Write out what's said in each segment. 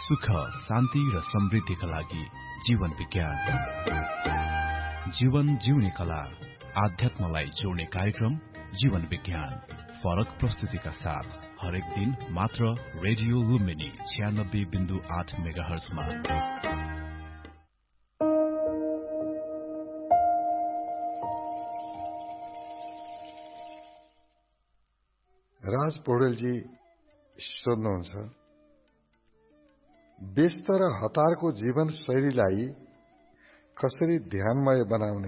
सुख, शान्ति र समृद्धिका लागि जीवन विज्ञान। जीवन जिउने कला, आध्यात्मलाई जोड्ने कार्यक्रम जीवन विज्ञान। फरक प्रस्तुतिका साथ हरेक दिन मात्र रेडियो लुम्बिनी 96.8 मेगाहर्जमा। राज पौडेलजी सोध्नुहुन्छ, व्यस्त र हतारको जीवन शैलीलाई कसरी ध्यानमय बनाउने?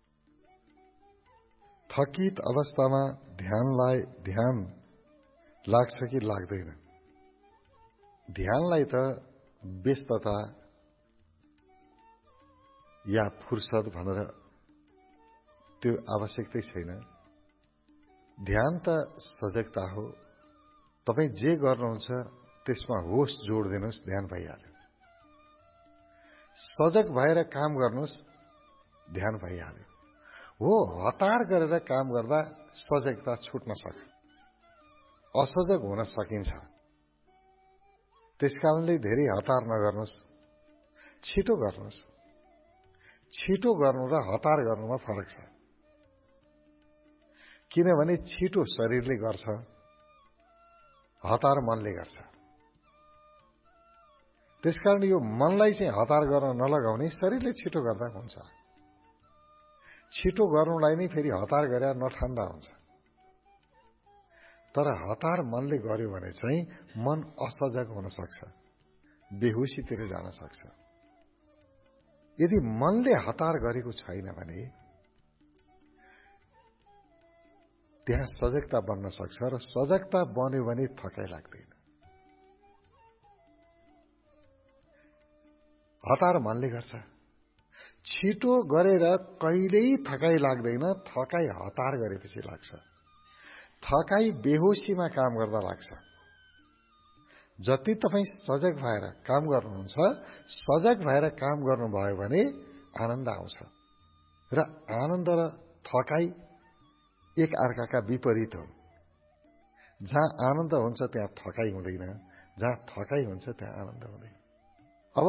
थकित अवस्थामा ध्यान लाग्छ कि लाग्दैन? ध्यानलाई त व्यस्तता या फुर्सद भनेर त्यो आवश्यकतै छैन। ध्यान त सजगता हो। तपाई जे गर्नुहुन्छ त्यसमा होश जोड्दिनुस्, ध्यान भइहाल्यो। सजग भएर काम गर्नुस्, ध्यान भइहाल्यो। हो, हतार गरेर काम गर्दा सजगता छुट्न सक्छ, असजग हुन सकिन्छ। त्यसकारणले धेरै हतार नगर्नुस्, छिटो गर्नुस्। छिटो गर्नु र हतार गर्नुमा फरक छ। किनभने छिटो शरीरले गर्छ, हतार मनले गर्छ। त्यसकारण यो मनलाई चाहिँ हतार गर्न नलगाउने, शरीरले छिटो गर्दा हुन्छ। छिटो गर्नुलाई नै फेरि हतार गरेर नठान्दा हुन्छ। तर हतार मनले गर्यो भने चाहिँ मन असजग हुन सक्छ, बेहोसीतिर जान सक्छ। यदि मनले हतार गरेको छैन भने त्यहाँ सजगता बन्न सक्छ र सजगता बन्यो भने थकाइ लाग्दैन। हतार मनले गर्छ। छिटो गरेर कहिल्यै थकाइ लाग्दैन, थकाइ हतार गरेपछि लाग्छ। थकाइ बेहोसीमा काम गर्दा लाग्छ। जति तपाई सजग भएर काम गर्नुहुन्छ, सजग भएर काम गर्नुभयो भने आनन्द आउँछ। र आनन्द र थकाइ एक अर्काका विपरीत हो। जहाँ आनन्द हुन्छ त्यहाँ थकाइ हुँदैन, जहाँ थकाइ हुन्छ त्यहाँ आनन्द हुँदैन। अब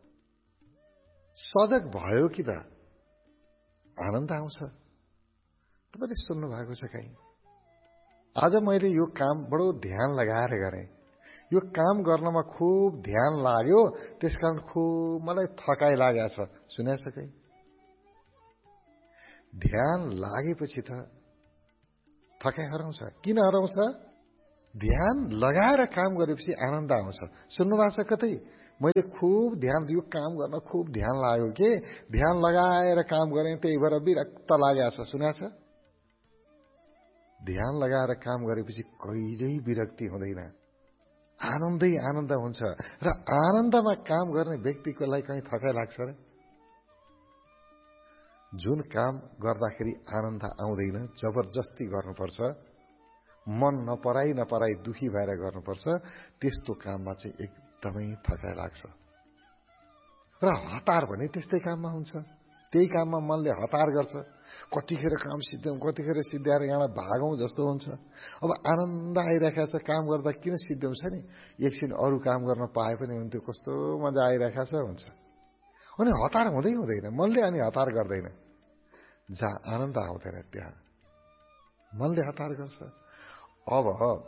सजग भयो कि त आनन्द आउँछ। तपाईले सुन्नु भएको छ कहीँ? आज मैले यो काम बडो ध्यान लगाएर गरेँ, यो काम गर्नमा खुब ध्यान लाग्यो, त्यसकारण खुब मलाई थकाइ लागेको छ। सुनेछ कहीँ? ध्यान लागेपछि त थकाइ हराउँछ। किन हराउँछ? ध्यान लगाएर काम गरेपछि आनन्द आउँछ। सुन्नु भएको छ कतै? मैले खुब ध्यान, यो काम गर्न खुब ध्यान लाग्यो के, ध्यान लगाएर काम गरेँ, त्यही भएर विरक्त लागेको छ। सुनेछ? ध्यान लगाएर काम गरेपछि कहिल्यै विरक्ति हुँदैन, आनन्दै आनन्द हुन्छ। र आनन्दमा काम गर्ने व्यक्तिको लागि कहीँ थकाइ लाग्छ र? जुन काम गर्दाखेरि आनन्द आउँदैन, जबरजस्ती गर्नुपर्छ, मन नपराई दुखी भएर गर्नुपर्छ, त्यस्तो काममा चाहिँ एकदमै थकाइ लाग्छ। र हतार भने त्यस्तै काममा हुन्छ। त्यही काममा मनले हतार गर्छ। कतिखेर काम सिद्ध्याउँ, कतिखेर सिद्ध्याएर यहाँ भागौँ जस्तो हुन्छ। अब आनन्द आइरहेको छ काम गर्दा, किन सिद्ध्याउँछ नि? एकछिन अरू काम गर्न पाए पनि हुन्थ्यो, कस्तो मजा आइरहेको छ हुन्छ। अनि हतार हुँदैन मनले, अनि हतार गर्दैन। जहाँ आनन्द आउँदैन त्यहाँ मनले हतार गर्छ। अब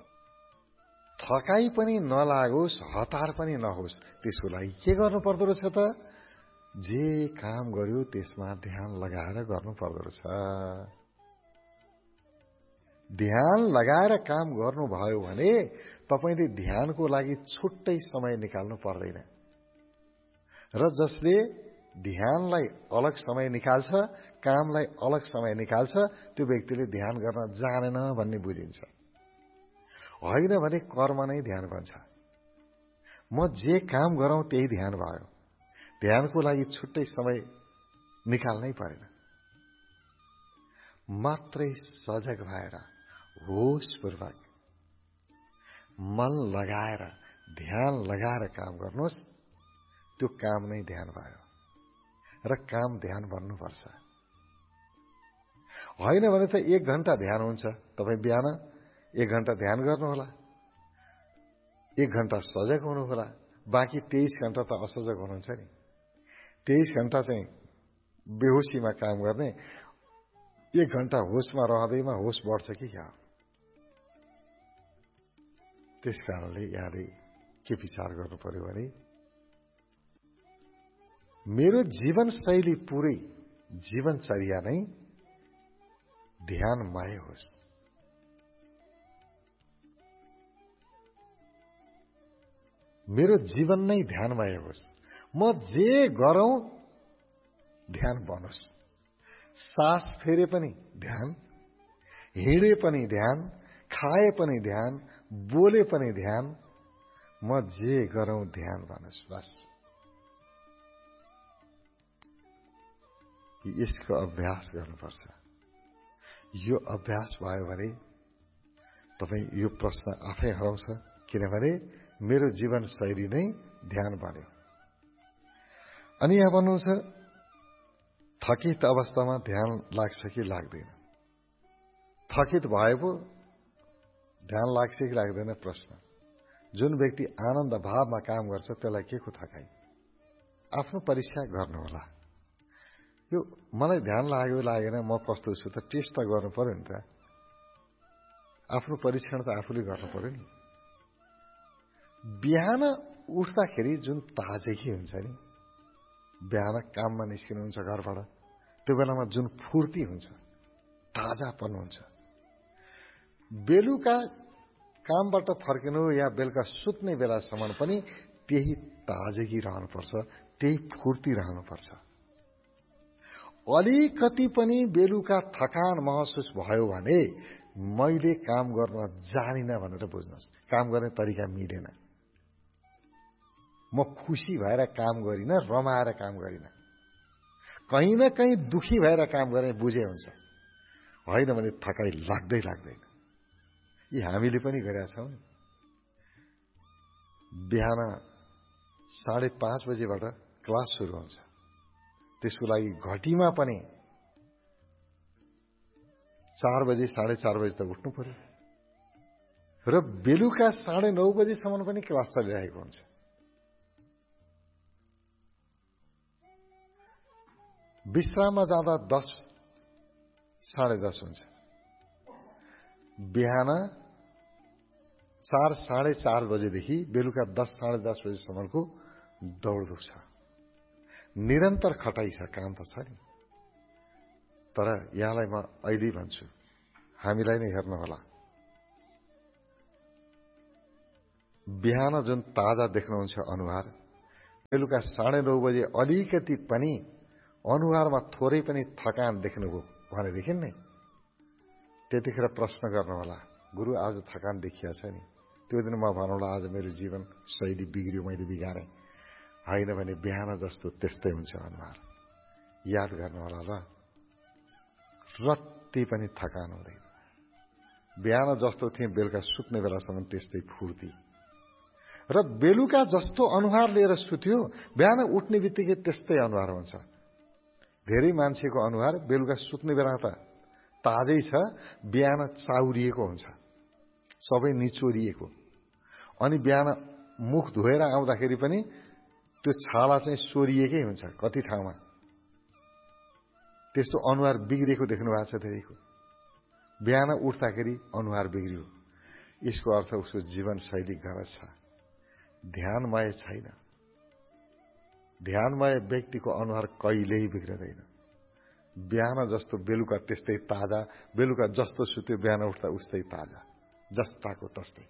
थकाइ पनि नलागोस्, हतार पनि नहोस्, त्यसको लागि के गर्नु पर्दो रहेछ त? जे काम गर्यो त्यसमा ध्यान लगाएर गर्नु पर्दो रहेछ। ध्यान लगाएर काम गर्नुभयो भने तपाईले ध्यानको लागि छुट्टै समय निकाल्नु पर्दैन। र जसले ध्यानलाई अलग समय निकाल्छ, कामलाई अलग समय निकाल्छ, त्यो व्यक्तिले ध्यान गर्न जानेन भन्ने बुझिन्छ। होइन भने कर्म नै ध्यान भन्छ। म जे काम गरौँ त्यही ध्यान भयो। ध्यानको लागि छुट्टै समय निकाल्नै परेन। मात्रै सजग भएर होशपूर्वक मन लगाएर ध्यान लगाएर काम गर्नुहोस्, त्यो काम नै ध्यान भयो। र काम ध्यान भन्नुपर्छ। होइन भने त 1 घण्टा ध्यान हुन्छ। तपाई बिहान 1 घण्टा ध्यान गर्नुहोला, 1 घण्टा सजग हुनुहोला, बाँकी 23 घण्टा त असजग हुनुहुन्छ नि। 23 घण्टा चाहिँ बेहोसीमा काम गर्ने, 1 घण्टा होसमा रहँदैमा होस बढ्छ कि क्या? त्यस कारणले यहाँले के विचार गर्नु पर्यो भने मेरो जीवनशैली पुरै जीवनचर्या नै ध्यानमय होस्। मेरो जीवन नै ध्यानमय होस्। म जे गरौं ध्यान बनोस्। सास फेरे पनि ध्यान, हिँडे पनि ध्यान, खाए पनि ध्यान, बोले पनि ध्यान, म जे गरौं ध्यान बनोस्। बस यसको अभ्यास गर्नुपर्छ। यो अभ्यास भयो भने तपाईँ यो प्रश्न आफै हराउँछ, किनभने मेरो जीवन शैली नै ध्यान बन्यो। अनि यहाँ भन्नुहुन्छ थकित अवस्थामा ध्यान लाग्छ कि लाग्दैन? थकित भए पो ध्यान लाग्छ कि लाग्दैन प्रश्न। जुन व्यक्ति आनन्द भावमा काम गर्छ त्यसलाई के को थकाइ? आफ्नो परीक्षा गर्नुहोला। यो मलाई ध्यान लाग्यो लागेन, म कस्तो छु त टेस्ट त गर्नु पर्यो नि त। आफ्नो परीक्षण त आफूले गर्नु पर्यो नि। बिहान उठ्दाखेरि जुन ताजगी हुन्छ नि, बिहान काममा निस्किनुहुन्छ घरबाट, त्यो बेलामा जुन फुर्ती हुन्छ, ताजापन हुन्छ। बेलुका कामबाट फर्किनु या बेलुका सुत्ने बेलासम्म पनि त्यही ताजगी रहनुपर्छ, त्यही फुर्ती रहनुपर्छ। अलिकति पनि बेलुका थकान महसुस भयो भने मैले काम गर्न जानिन भनेर बुझ्नुहोस्। काम गर्ने तरिका मिलेन। म खुसी भएर काम गरिन, रमाएर काम गरिन, कहीँ न कहीँ दुखी भएर काम गर्ने बुझे हुन्छ। होइन भने थकाइ लाग्दैन। यी हामीले पनि गरेका छौँ। बिहान 5:30 बजेबाट क्लास सुरु हुन्छ। त्यसको लागि घटीमा पनि 4 बजे 4:30 बजे त उठ्नु पर्यो र बेलुका 9:30 बजेसम्म पनि क्लास चलिरहेको हुन्छ। विश्राममा जाँदा 10 10:30 हुन्छ। बिहान 4 4:30 बजेदेखि बेलुका 10 10:30 बजेसम्मको दौडधुप छ। निरन्तर खटाइ छ, काम त छ नि। तर यहाँलाई म अहिले भन्छु, हामीलाई नै हेर्नु होला। बिहान जुन ताजा देख्नुहुन्छ अनुहार, बेलुका 9:30 बजे अलिकति पनि अनुहारमा थोरै पनि थकान देख्नुभयो भनेदेखि नै त्यतिखेर प्रश्न गर्नु होला, गुरु आज थकान देखिया छ नि। त्यो दिन म भनौँला आज मेरो जीवन शैली बिग्रियो, मैले बिगारेँ। होइन भने बिहान जस्तो त्यस्तै हुन्छ अनुहार। याद गर्नु होला ल, रत्ती पनि थकान हुँदैन। बिहान जस्तो थिए बेलुका सुत्ने बेलासम्म त्यस्तै फुर्ती। र बेलुका जस्तो अनुहार लिएर सुत्यो, बिहान उठ्ने बित्तिकै त्यस्तै अनुहार हुन्छ। धेरै मान्छेको अनुहार बेलुका सुत्ने बेला त ताजै छ, बिहान चाउरिएको हुन्छ, सबै निचोरिएको। अनि बिहान मुख धोएर आउँदाखेरि पनि त्यो छाला चाहिँ सोरिएकै हुन्छ कति ठाउँमा। त्यस्तो अनुहार बिग्रेको देख्नु भएको छ धेरैको। बिहान उठ्दाखेरि अनुहार बिग्रियो, यसको अर्थ उसको जीवनशैली गलत छ, ध्यानमय छैन। ध्यानमय व्यक्तिको अनुहार कहिल्यै बिग्रदैन। बिहान जस्तो बेलुका त्यस्तै ताजा, बेलुका जस्तो सुत्यो बिहान उठ्दा उस्तै ताजा, जस्ताको तस्तै।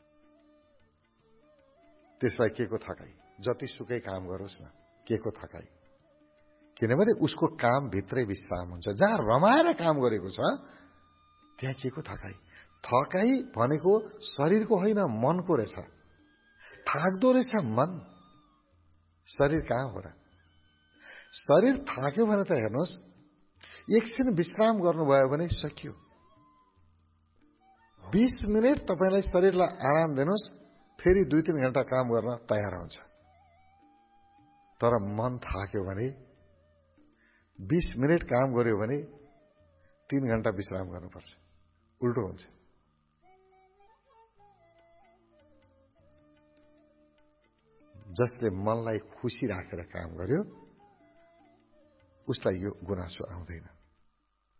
त्यसलाई के को थकाइ? जतिसुकै काम गरोस् न, के को थकाइ? किनभने उसको काम भित्रै विश्राम हुन्छ। जहाँ रमाएर काम गरेको छ त्यहाँ के को थकाइ? थकाइ भनेको शरीरको होइन, मनको रहेछ। थाक्दो रहेछ मन, शरीर कहाँ हो र? शरीर थाक्यो भने त हेर्नुहोस्, एकछिन विश्राम गर्नुभयो भने सकियो। 20 मिनट तपाईलाई शरीरलाई आराम दिनुहोस्, फेरि 2-3 घण्टा काम गर्न तयार हुन्छ। तर मन थाक्यो भने 20 मिनट काम गर्यो भने 3 घण्टा विश्राम गर्नुपर्छ, उल्टो हुन्छ। जसले मनलाई खुसी राखेर काम गर्यो उसलाई यो गुनासो आउँदैन।